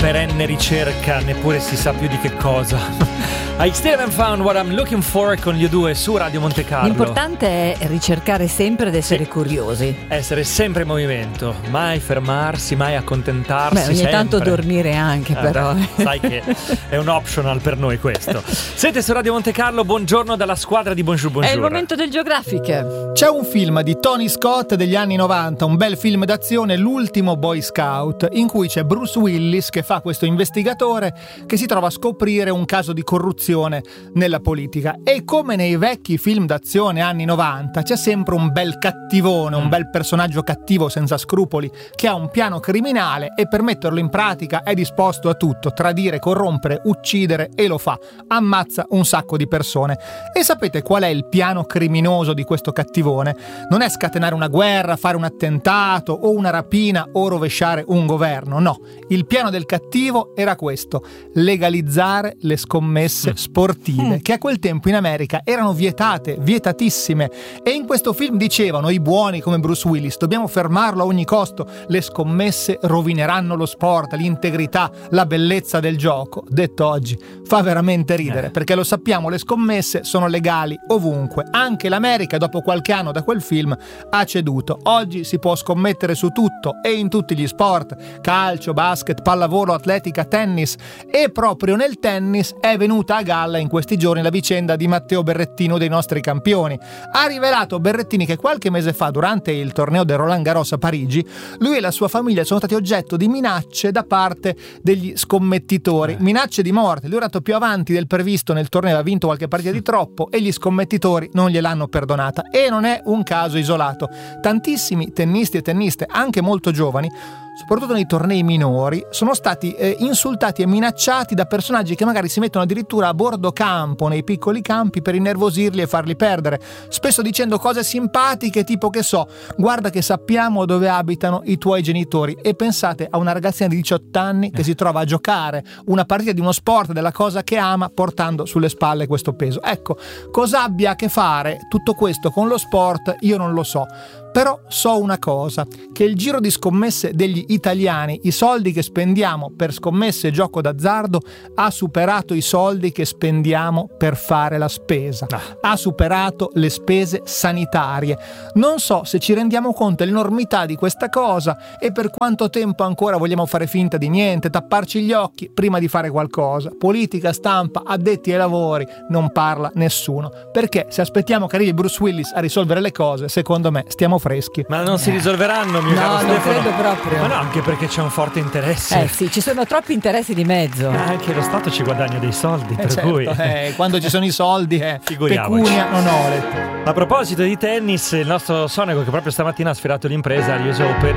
perenne ricerca, neppure si sa più di che cosa. I still haven't found what I'm looking for con gli U2 su Radio Monte Carlo. L'importante è ricercare sempre ed essere curiosi. Essere sempre in movimento, mai fermarsi, mai accontentarsi. Beh, ogni sempre. Tanto dormire anche, però. Sai che è un optional per noi questo. Siete su Radio Monte Carlo, buongiorno dalla squadra di Bonjour Bonjour. È il momento del Geographic. C'è un film di Tony Scott degli anni 90, un bel film d'azione, L'ultimo Boy Scout, in cui c'è Bruce Willis che fa questo investigatore che si trova a scoprire un caso di corruzione nella politica. E come nei vecchi film d'azione anni 90 c'è sempre un bel cattivone, un bel personaggio cattivo senza scrupoli che ha un piano criminale e per metterlo in pratica è disposto a tutto: tradire, corrompere, uccidere, e lo fa. Ammazza un sacco di persone. E sapete qual è il piano criminoso di questo cattivone? Non è scatenare una guerra, fare un attentato o una rapina o rovesciare un governo, no. Il piano del cattivo era questo: legalizzare le scommesse sportive, che a quel tempo in America erano vietate, vietatissime. E in questo film dicevano i buoni come Bruce Willis: dobbiamo fermarlo a ogni costo, le scommesse rovineranno lo sport, l'integrità, la bellezza del gioco. Detto oggi fa veramente ridere, perché lo sappiamo, le scommesse sono legali ovunque. Anche l'America dopo qualche anno da quel film ha ceduto. Oggi si può scommettere su tutto e in tutti gli sport: calcio, basket, pallavolo, atletica, tennis. E proprio nel tennis è venuta a galla in questi giorni la vicenda di Matteo Berrettini, dei nostri campioni. Ha rivelato Berrettini che qualche mese fa, durante il torneo del Roland Garros a Parigi, lui e la sua famiglia sono stati oggetto di minacce da parte degli scommettitori, minacce di morte. Lui era andato più avanti del previsto nel torneo, ha vinto qualche partita di troppo e gli scommettitori non gliel'hanno perdonata. E non è un caso isolato. Tantissimi tennisti e tenniste, anche molto giovani, soprattutto nei tornei minori, sono stati insultati e minacciati da personaggi che magari si mettono addirittura a bordo campo, nei piccoli campi, per innervosirli e farli perdere, spesso dicendo cose simpatiche tipo, che so, guarda che sappiamo dove abitano i tuoi genitori. E pensate a una ragazzina di 18 anni che si trova a giocare una partita di uno sport, della cosa che ama, portando sulle spalle questo peso. Ecco, cosa abbia a che fare tutto questo con lo sport io non lo so. Però so una cosa, che il giro di scommesse degli italiani, i soldi che spendiamo per scommesse e gioco d'azzardo, ha superato i soldi che spendiamo per fare la spesa. Ha superato le spese sanitarie. Non so se ci rendiamo conto dell'enormità di questa cosa e per quanto tempo ancora vogliamo fare finta di niente, tapparci gli occhi prima di fare qualcosa. Politica, stampa, addetti ai lavori, non parla nessuno. Perché se aspettiamo che arrivi Bruce Willis a risolvere le cose, secondo me stiamo freschi. Ma non si risolveranno, mio caro Stefano. No, non credo proprio. Ma no, anche perché c'è un forte interesse. Sì, ci sono troppi interessi di mezzo. Anche lo Stato ci guadagna dei soldi, per certo, cui quando ci sono i soldi, figuriamoci. pecunia non ole. A proposito di tennis, il nostro Sonego, che proprio stamattina ha sfiorato l'impresa agli US Open,